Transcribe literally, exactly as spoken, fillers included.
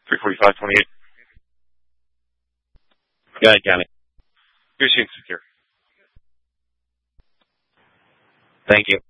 three forty-five twenty-eight. Go ahead, County. Appreciate secure. Thank you.